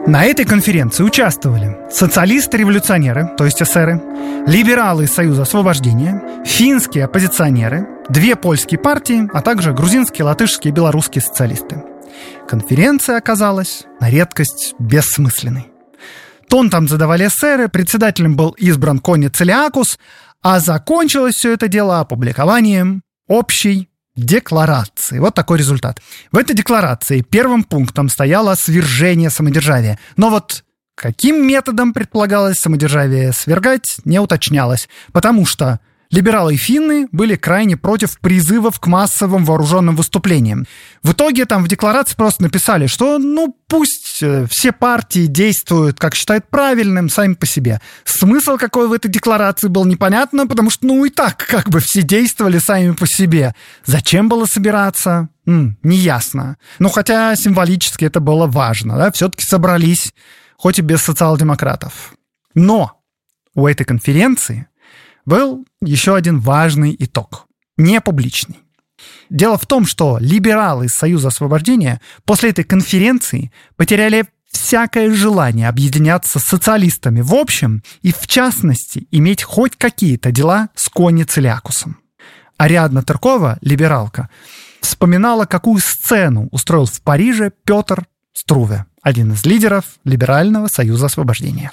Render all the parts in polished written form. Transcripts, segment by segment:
На этой конференции участвовали социалисты-революционеры, то есть эсеры, либералы из Союза освобождения, финские оппозиционеры, 2 польские партии, а также грузинские, латышские и белорусские социалисты. Конференция оказалась на редкость бессмысленной. Тон там задавали эсеры, председателем был избран Кони Целиакус, а закончилось все это дело опубликованием общей декларации. Вот такой результат. В этой декларации первым пунктом стояло свержение самодержавия. Но вот каким методом предполагалось самодержавие свергать, не уточнялось, потому что либералы и финны были крайне против призывов к массовым вооруженным выступлениям. В итоге там в декларации просто написали, что пусть все партии действуют, как считают правильным, сами по себе. Смысл какой в этой декларации был непонятно, потому что и так как бы все действовали сами по себе. Зачем было собираться? Неясно. Хотя символически это было важно, да? Все-таки собрались, хоть и без социал-демократов. Но у этой конференции был еще один важный итог, не публичный. Дело в том, что либералы из Союза освобождения после этой конференции потеряли всякое желание объединяться с социалистами в общем и, в частности, иметь хоть какие-то дела с Кони Целиакусом. Ариадна Тыркова, либералка, вспоминала, какую сцену устроил в Париже Петр Струве, один из лидеров Либерального Союза освобождения.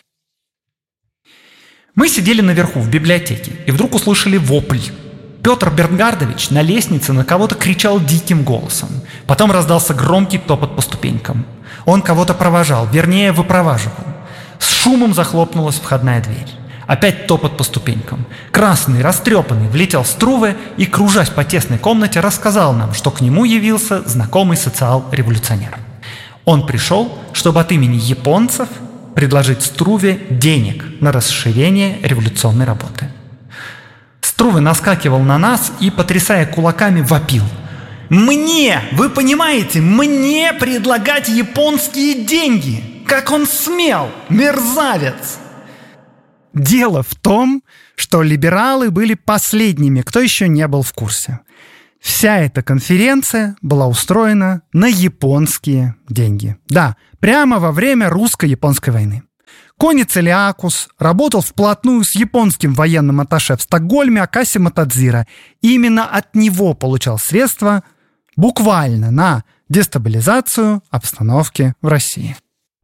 Мы сидели наверху в библиотеке и вдруг услышали вопль. Петр Бернгардович на лестнице на кого-то кричал диким голосом. Потом раздался громкий топот по ступенькам. Он кого-то провожал, вернее, выпроваживал. С шумом захлопнулась входная дверь. Опять топот по ступенькам. Красный, растрепанный, влетел Струве и, кружась по тесной комнате, рассказал нам, что к нему явился знакомый социал-революционер. Он пришел, чтобы от имени японцев предложить Струве денег на расширение революционной работы. Струве наскакивал на нас и, потрясая кулаками, вопил: «Мне, вы понимаете, мне предлагать японские деньги! Как он смел, мерзавец!» Дело в том, что либералы были последними, кто еще не был в курсе. Вся эта конференция была устроена на японские деньги. Да, прямо во время русско-японской войны. Кони Целиакус работал вплотную с японским военным атташе в Стокгольме Акаси Матадзира. И именно от него получал средства буквально на дестабилизацию обстановки в России.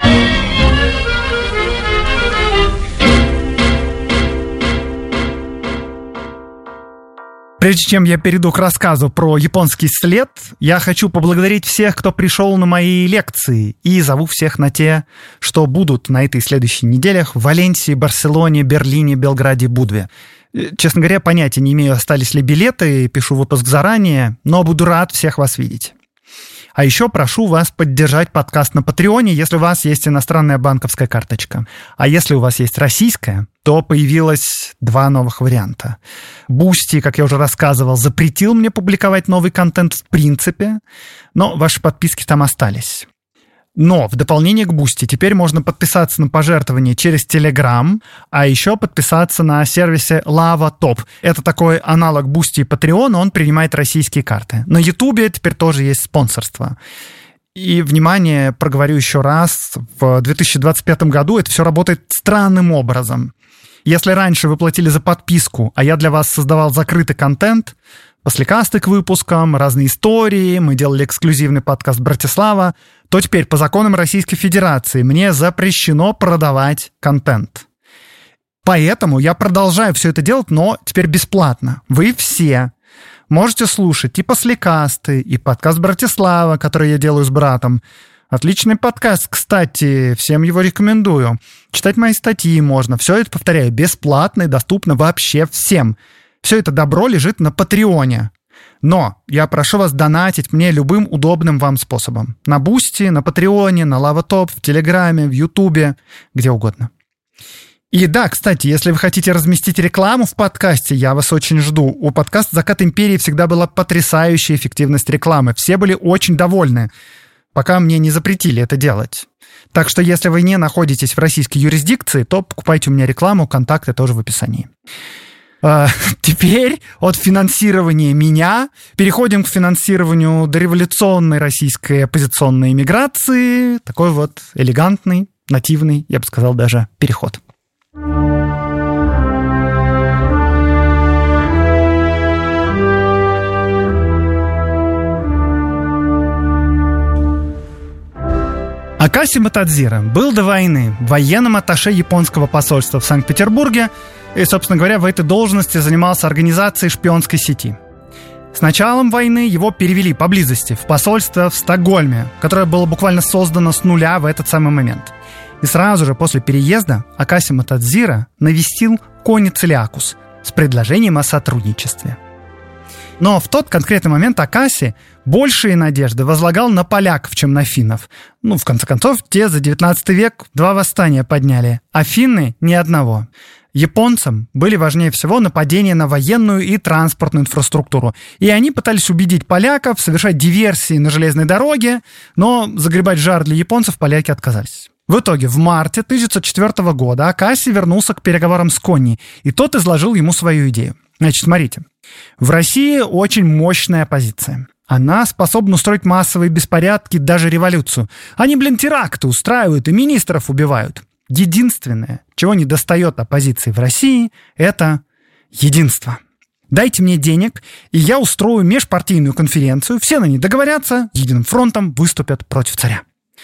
Прежде чем я перейду к рассказу про японский след, я хочу поблагодарить всех, кто пришел на мои лекции, и зову всех на те, что будут на этой и следующей неделях в Валенсии, Барселоне, Берлине, Белграде, Будве. Честно говоря, понятия не имею, остались ли билеты, пишу выпуск заранее, но буду рад всех вас видеть. А еще прошу вас поддержать подкаст на Патреоне, если у вас есть иностранная банковская карточка. А если у вас есть российская, то появилось 2 новых варианта. Boosty, как я уже рассказывал, запретил мне публиковать новый контент в принципе, но ваши подписки там остались. Но в дополнение к Boosty теперь можно подписаться на пожертвования через Telegram, а еще подписаться на сервисе Lava Top. Это такой аналог Boosty и Patreon, он принимает российские карты. На YouTube теперь тоже есть спонсорство. И, внимание, проговорю еще раз, в 2025 году это все работает странным образом. Если раньше вы платили за подписку, а я для вас создавал закрытый контент, послекасты к выпускам, разные истории, мы делали эксклюзивный подкаст «Братислава», то теперь по законам Российской Федерации мне запрещено продавать контент. Поэтому я продолжаю все это делать, но теперь бесплатно. Вы все можете слушать и послекасты, и подкаст «Братислава», который я делаю с братом. Отличный подкаст, кстати, всем его рекомендую. Читать мои статьи можно. Все это, повторяю, бесплатно и доступно вообще всем. Все это добро лежит на Патреоне. Но я прошу вас донатить мне любым удобным вам способом. На Boosty, на Патреоне, на Лаватоп, в Телеграме, в Ютубе, где угодно. И да, кстати, если вы хотите разместить рекламу в подкасте, я вас очень жду. У подкаста «Закат империи» всегда была потрясающая эффективность рекламы. Все были очень довольны, пока мне не запретили это делать. Так что если вы не находитесь в российской юрисдикции, то покупайте у меня рекламу, контакты тоже в описании. Теперь от финансирования меня переходим к финансированию дореволюционной российской оппозиционной эмиграции. Такой вот элегантный нативный, я бы сказал, даже переход. Акаси Матадзира был до войны военным атташе японского посольства в Санкт-Петербурге и, собственно говоря, в этой должности занимался организацией шпионской сети. С началом войны его перевели поблизости, в посольство в Стокгольме, которое было буквально создано с нуля в этот самый момент. И сразу же после переезда Акаси Матадзира навестил Кони Целиакус с предложением о сотрудничестве. Но в тот конкретный момент Акаси большие надежды возлагал на поляков, чем на финнов. В конце концов, те за 19 век 2 восстания подняли, а финны — ни одного. Японцам были важнее всего нападения на военную и транспортную инфраструктуру. И они пытались убедить поляков совершать диверсии на железной дороге, но загребать жар для японцев поляки отказались. В итоге, в марте 1904 года Акаси вернулся к переговорам с Кони, и тот изложил ему свою идею. Значит, смотрите. В России очень мощная оппозиция. Она способна устроить массовые беспорядки, даже революцию. Они, теракты устраивают и министров убивают. Единственное, чего не достает оппозиции в России, это единство. Дайте мне денег, и я устрою межпартийную конференцию, все на ней договорятся, единым фронтом выступят против царя.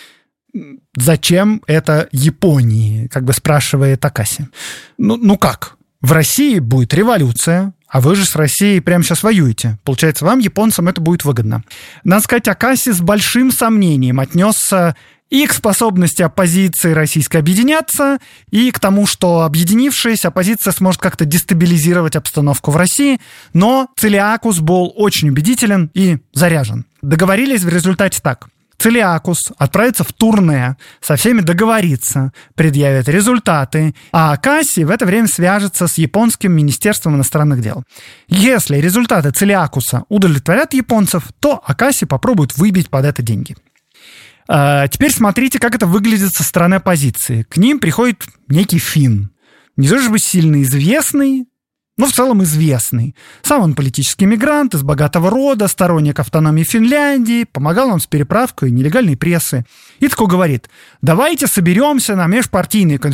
Зачем это Японии, спрашивает Акаси. Ну как? В России будет революция, а вы же с Россией прямо сейчас воюете. Получается, вам, японцам, это будет выгодно. Надо сказать, Акаси с большим сомнением отнесся и к способности оппозиции российской объединяться, и к тому, что, объединившись, оппозиция сможет как-то дестабилизировать обстановку в России. Но Целиакус был очень убедителен и заряжен. Договорились в результате так. Целиакус отправится в турне, со всеми договорится, предъявит результаты, а Акаси в это время свяжется с японским министерством иностранных дел. Если результаты Целиакуса удовлетворят японцев, то Акаси попробует выбить под это деньги. Теперь смотрите, как это выглядит со стороны оппозиции. К ним приходит некий финн. Не то чтобы сильно известный, но в целом известный. Сам он политический мигрант из богатого рода, сторонник автономии Финляндии, помогал нам с переправкой нелегальной прессы. И такой говорит: давайте соберемся на межпартийной конференции